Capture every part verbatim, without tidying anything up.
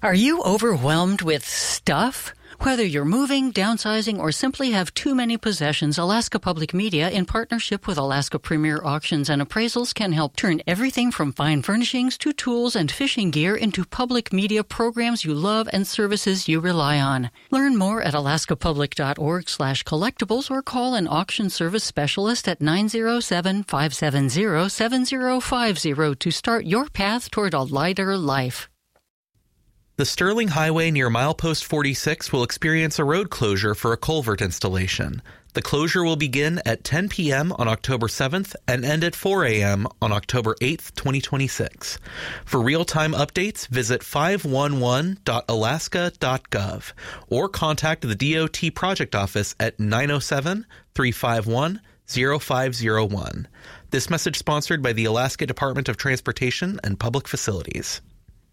Are you overwhelmed with stuff? Whether you're moving, downsizing, or simply have too many possessions, Alaska Public Media, in partnership with Alaska Premier Auctions and Appraisals, can help turn everything from fine furnishings to tools and fishing gear into public media programs you love and services you rely on. Learn more at alaskapublic.org slash collectibles or call an auction service specialist at nine zero seven, five seven zero, seven zero five zero to start your path toward a lighter life. The Sterling Highway near milepost forty-six will experience a road closure for a culvert installation. The closure will begin at ten p.m. on October seventh and end at four a.m. on October eighth, twenty twenty-six. For real-time updates, visit five one one dot alaska dot gov or contact the D O T project office at nine oh seven, three five one, oh five oh one. This message sponsored by the Alaska Department of Transportation and Public Facilities.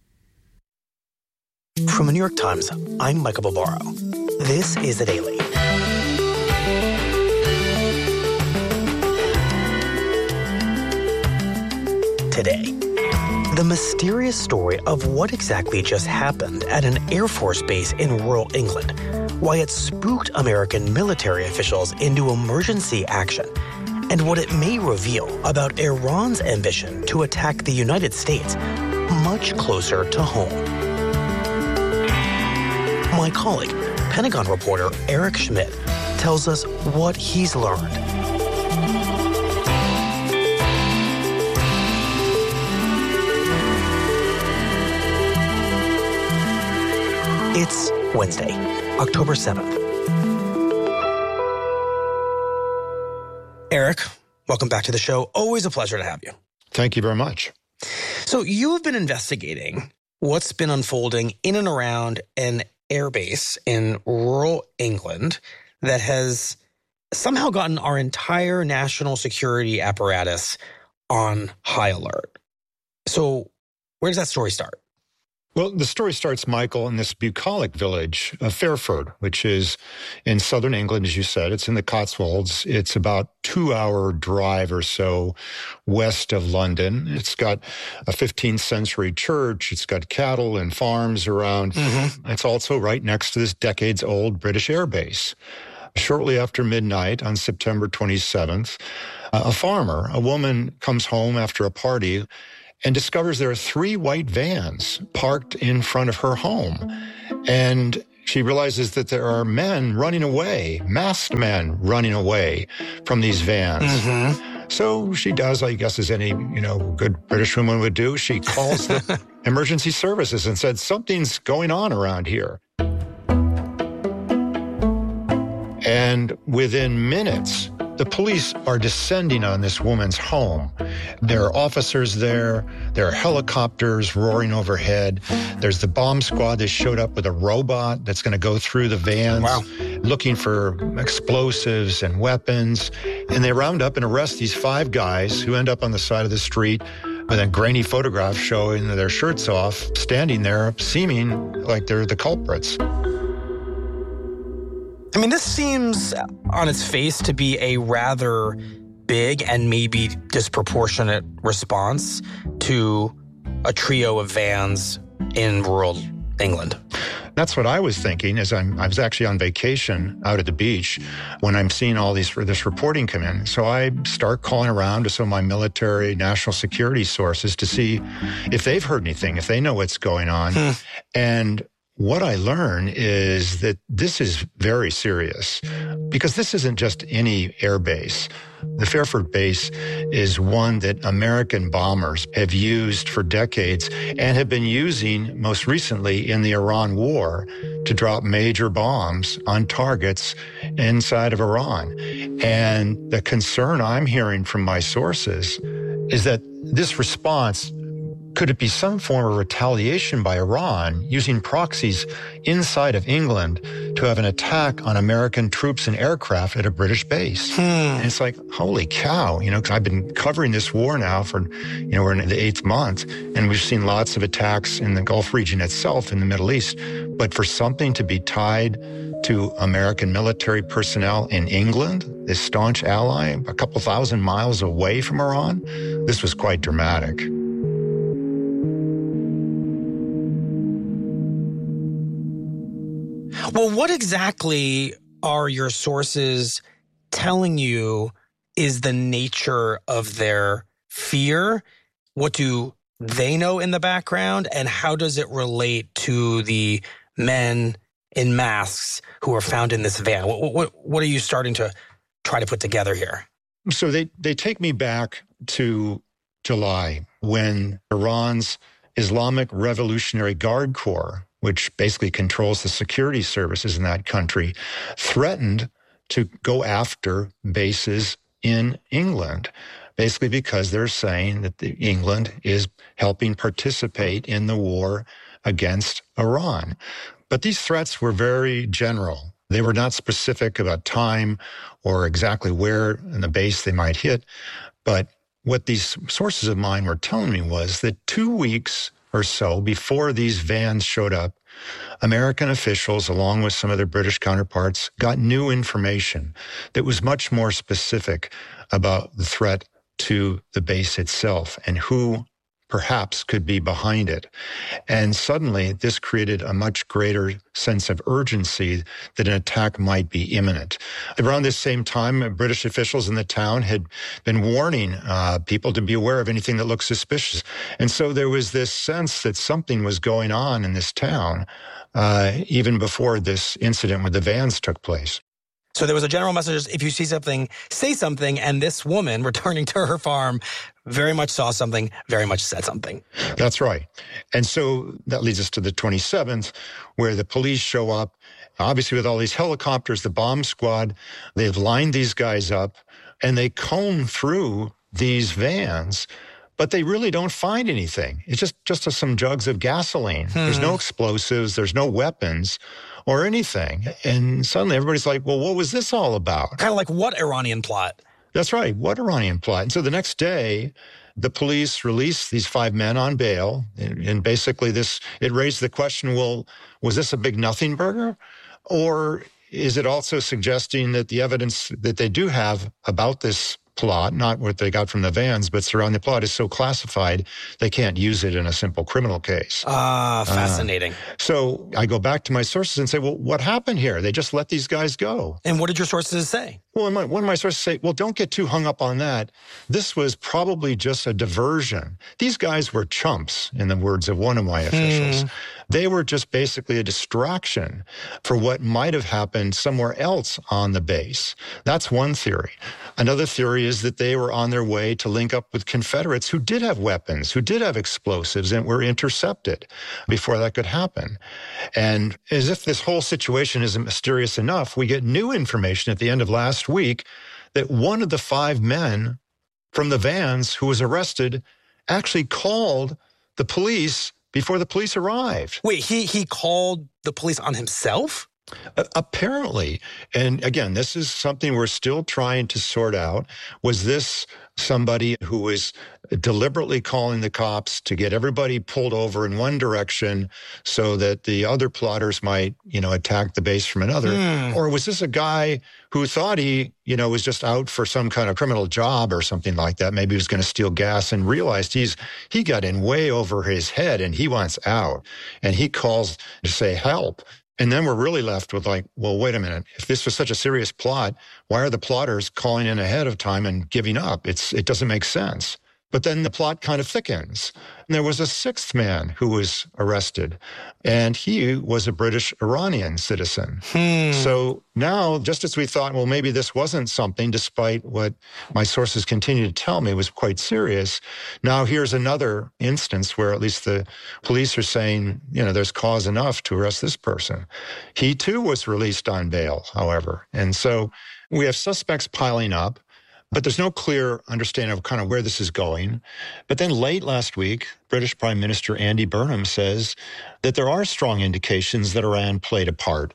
From the New York Times, I'm Michael Barbaro. This is The Daily. Today, the mysterious story of what exactly just happened at an Air Force base in rural England, why it spooked American military officials into emergency action, and what it may reveal about Iran's ambition to attack the United States much closer to home. My colleague, Pentagon reporter Eric Schmidt, tells us what he's learned. It's Wednesday, October seventh. Eric, welcome back to the show. Always a pleasure to have you. Thank you very much. So you have been investigating what's been unfolding in and around an airbase in rural England that has somehow gotten our entire national security apparatus on high alert. So where does that story start? Well, the story starts, Michael, in this bucolic village of Fairford, which is in southern England, as you said. It's in the Cotswolds. It's about two-hour drive or so west of London. It's got a fifteenth century church. It's got cattle and farms around. Mm-hmm. It's also right next to this decades-old British air base. Shortly after midnight on September twenty-seventh, a farmer, a woman, comes home after a party and discovers there are three white vans parked in front of her home. And she realizes that there are men running away, masked men running away from these vans. Mm-hmm. So she does, I guess, as any, you know, good British woman would do. She calls the emergency services and said, something's going on around here. And within minutes, the police are descending on this woman's home. There are officers there. There are helicopters roaring overhead. There's the bomb squad that showed up with a robot that's going to go through the vans, wow, looking for explosives and weapons. And they round up and arrest these five guys who end up on the side of the street with a grainy photograph showing their shirts off, standing there, seeming like they're the culprits. I mean, this seems on its face to be a rather big and maybe disproportionate response to a trio of vans in rural England. That's what I was thinking as I'm, I was actually on vacation out at the beach when I'm seeing all these this reporting come in. So I start calling around to some of my military, national security sources to see if they've heard anything, if they know what's going on. Hmm. And what I learn is that this is very serious because this isn't just any air base. The Fairford base is one that American bombers have used for decades and have been using most recently in the Iran war to drop major bombs on targets inside of Iran. And the concern I'm hearing from my sources is that this response, could it be some form of retaliation by Iran using proxies inside of England to have an attack on American troops and aircraft at a British base? Hmm. And it's like, holy cow, you know, 'cause I've been covering this war now for, you know, we're in the eighth month, and we've seen lots of attacks in the Gulf region itself in the Middle East. But for something to be tied to American military personnel in England, this staunch ally, a couple thousand miles away from Iran, this was quite dramatic. Well, what exactly are your sources telling you is the nature of their fear? What do they know in the background? And how does it relate to the men in masks who are found in this van? What, what, what are you starting to try to put together here? So they, they take me back to July when Iran's Islamic Revolutionary Guard Corps, which basically controls the security services in that country, threatened to go after bases in England, basically because they're saying that the, England is helping participate in the war against Iran. But these threats were very general. They were not specific about time or exactly where in the base they might hit. But what these sources of mine were telling me was that two weeks or so before these vans showed up, American officials, along with some of their British counterparts, got new information that was much more specific about the threat to the base itself and who perhaps could be behind it. And suddenly, this created a much greater sense of urgency that an attack might be imminent. Around this same time, British officials in the town had been warning uh, people to be aware of anything that looked suspicious. And so there was this sense that something was going on in this town, uh, even before this incident with the vans took place. So there was a general message, if you see something, say something, and this woman returning to her farm very much saw something, very much said something. That's right. And so that leads us to the twenty-seventh, where the police show up, obviously with all these helicopters, the bomb squad. They've lined these guys up, and they comb through these vans, but they really don't find anything. It's just, just some jugs of gasoline. Hmm. There's no explosives. There's no weapons or anything. And suddenly everybody's like, well, what was this all about? Kind of like, what Iranian plot? That's right. What Iranian plot? And so the next day, the police released these five men on bail. And, and basically this, it raised the question, well, was this a big nothing burger? Or is it also suggesting that the evidence that they do have about this plot, not what they got from the vans, but surrounding the plot, is so classified they can't use it in a simple criminal case. Ah, uh, fascinating. Uh, so I go back to my sources and say, well, what happened here? They just let these guys go. And what did your sources say? Well, my, one of my sources say, well, don't get too hung up on that. This was probably just a diversion. These guys were chumps, in the words of one of my officials. Hmm. They were just basically a distraction for what might have happened somewhere else on the base. That's one theory. Another theory is that they were on their way to link up with Confederates who did have weapons, who did have explosives, and were intercepted before that could happen. And as if this whole situation isn't mysterious enough, we get new information at the end of last week that one of the five men from the vans who was arrested actually called the police before the police arrived. Wait, he he called the police on himself? Uh, apparently. And again, this is something we're still trying to sort out. Was this somebody who was deliberately calling the cops to get everybody pulled over in one direction so that the other plotters might, you know, attack the base from another? Mm. Or was this a guy who thought he, you know, was just out for some kind of criminal job or something like that? Maybe he was going to steal gas and realized he's, he got in way over his head and he wants out. And he calls to say help. And then we're really left with like, well, wait a minute. If this was such a serious plot, why are the plotters calling in ahead of time and giving up? It's, it doesn't make sense. But then the plot kind of thickens. And there was a sixth man who was arrested, and he was a British Iranian citizen. Hmm. So now, just as we thought, well, maybe this wasn't something, despite what my sources continue to tell me was quite serious, now here's another instance where at least the police are saying, you know, there's cause enough to arrest this person. He too was released on bail, however. And so we have suspects piling up. But there's no clear understanding of kind of where this is going. But then late last week, British Prime Minister Andy Burnham says that there are strong indications that Iran played a part.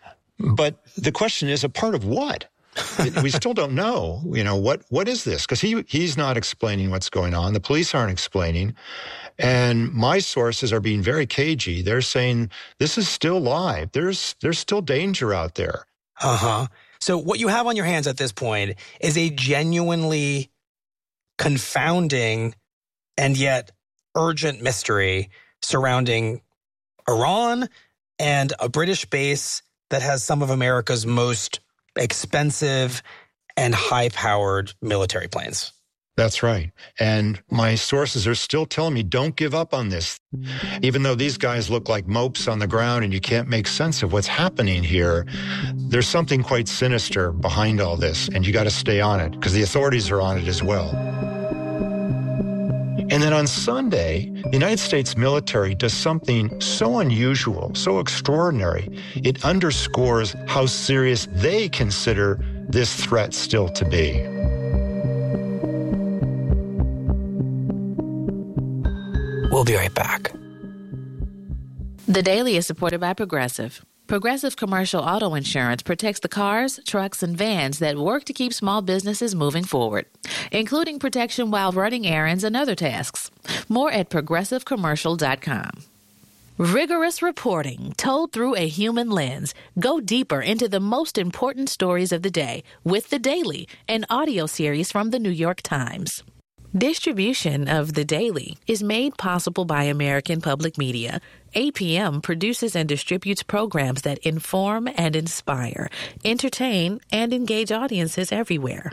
But the question is, a part of what? We still don't know, you know, what what is this? Because he he's not explaining what's going on. The police aren't explaining. And my sources are being very cagey. They're saying this is still live. There's there's still danger out there. Uh-huh. So what you have on your hands at this point is a genuinely confounding and yet urgent mystery surrounding Iran and a British base that has some of America's most expensive and high-powered military planes. That's right. And my sources are still telling me, don't give up on this. Even though these guys look like mopes on the ground and you can't make sense of what's happening here, there's something quite sinister behind all this, and you got to stay on it because the authorities are on it as well. And then on Sunday, the United States military does something so unusual, so extraordinary. It underscores how serious they consider this threat still to be. We'll be right back. The Daily is supported by Progressive. Progressive Commercial Auto Insurance protects the cars, trucks, and vans that work to keep small businesses moving forward, including protection while running errands and other tasks. More at progressive commercial dot com. Rigorous reporting told through a human lens. Go deeper into the most important stories of the day with The Daily, an audio series from the New York Times. Distribution of The Daily is made possible by American Public Media. A P M produces and distributes programs that inform and inspire, entertain, and engage audiences everywhere.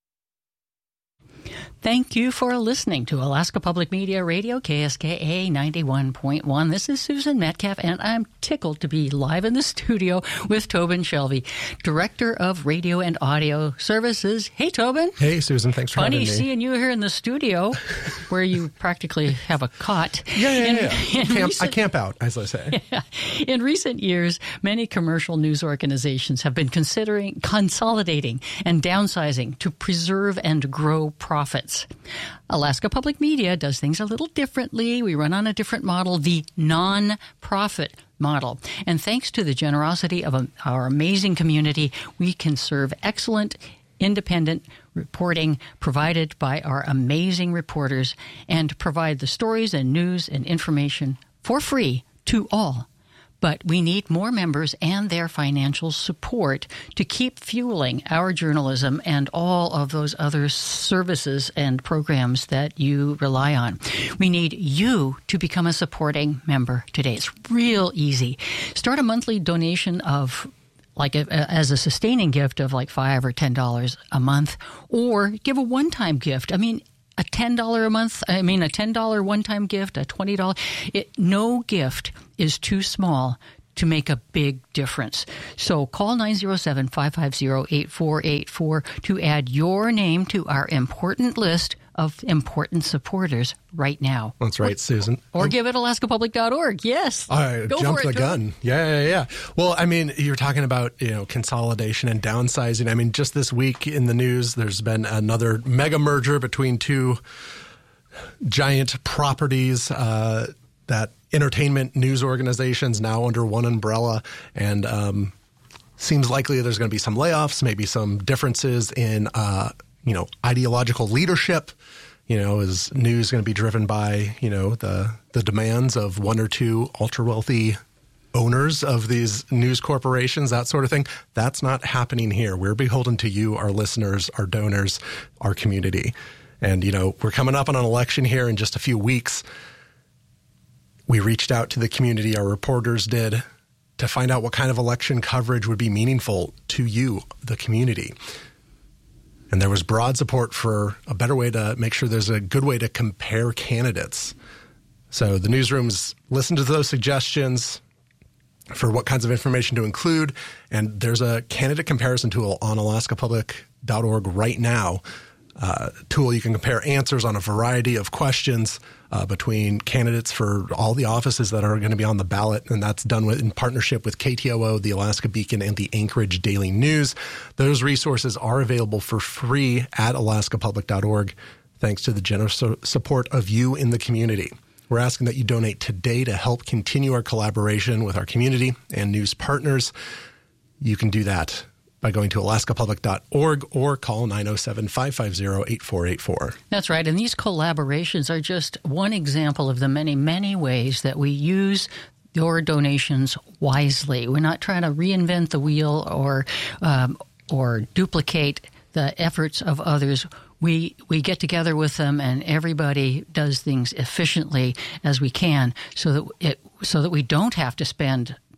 Thank you for listening to Alaska Public Media Radio, K S K A ninety-one point one. This is Susan Metcalf, and I'm tickled to be live in the studio with Tobin Shelby, Director of Radio and Audio Services. Hey, Tobin. Hey, Susan. Thanks for Funny having me. Funny seeing you here in the studio where you practically have a cot. Yeah, yeah, in, yeah. in camp, recent, I camp out, as I say. Yeah. In recent years, many commercial news organizations have been considering consolidating and downsizing to preserve and grow profits. Alaska Public Media does things a little differently. We run on a different model, the non-profit model. And thanks to the generosity of our amazing community, we can serve excellent independent reporting provided by our amazing reporters and provide the stories and news and information for free to all. But we need more members and their financial support to keep fueling our journalism and all of those other services and programs that you rely on. We need you to become a supporting member today. It's real easy. Start a monthly donation of like a, as a sustaining gift of like five or ten dollars a month, or give a one-time gift. I mean, a ten dollars a month, I mean, a ten dollars one-time gift, a twenty dollars. It, no gift is too small to make a big difference. So call nine oh seven, five five oh, eight four eight four to add your name to our important list of important supporters right now. That's right, or, Susan. Or give it alaska public dot org. Yes. I Go jumped for it, the gun. Yeah, yeah, yeah. Well, I mean, you're talking about, you know, consolidation and downsizing. I mean, just this week in the news, there's been another mega merger between two giant properties, uh, that entertainment news organizations now under one umbrella. And um, seems likely there's going to be some layoffs, maybe some differences in, uh, you know, ideological leadership. You know, is news going to be driven by, you know, the the demands of one or two ultra wealthy owners of these news corporations, that sort of thing? That's not happening here. We're beholden to you, our listeners, our donors, our community. And, you know, we're coming up on an election here in just a few weeks. We reached out to the community, our reporters did, to find out what kind of election coverage would be meaningful to you, the community. And there was broad support for a better way to make sure there's a good way to compare candidates. So the newsrooms listened to those suggestions for what kinds of information to include. And there's a candidate comparison tool on alaska public dot org right now. Uh, tool you can compare answers on a variety of questions uh, between candidates for all the offices that are going to be on the ballot, and that's done with in partnership with K T O O, the Alaska Beacon, and the Anchorage Daily News. Those resources are available for free at alaska public dot org, thanks to the generous support of you in the community. We're asking that you donate today to help continue our collaboration with our community and news partners. You can do that by going to alaska public dot org or call nine oh seven, five five oh, eight four eight four. That's right. And these collaborations are just one example of the many, many ways that we use your donations wisely. We're not trying to reinvent the wheel or um, or duplicate the efforts of others. We we get together with them, and everybody does things efficiently as we can, so that it so that we don't have to spend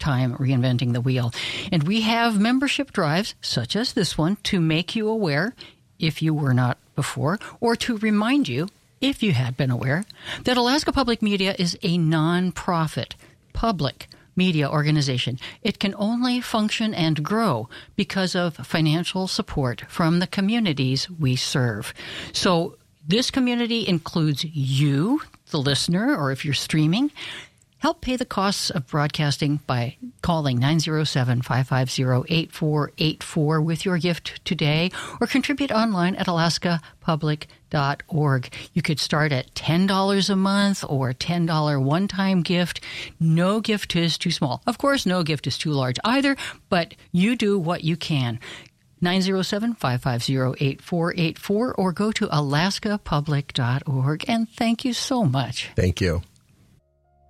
time reinventing the wheel. And we have membership drives, such as this one, to make you aware, if you were not before, or to remind you, if you had been aware, that Alaska Public Media is a non-profit public media organization. It can only function and grow because of financial support from the communities we serve. So this community includes you, the listener, or if you're streaming. Help pay the costs of broadcasting by calling nine oh seven, five five zero, eight four eight four with your gift today, or contribute online at alaska public dot org. You could start at ten dollars a month or a ten dollars one-time gift. No gift is too small. Of course, no gift is too large either, but you do what you can. nine oh seven, five five zero, eight four eight four or go to alaska public dot org. And thank you so much. Thank you.